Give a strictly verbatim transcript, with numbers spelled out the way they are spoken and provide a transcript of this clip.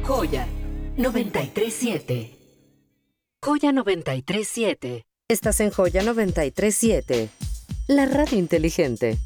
Joya noventa y tres siete. Joya noventa y tres siete. Estás en Joya noventa y tres siete, la radio inteligente.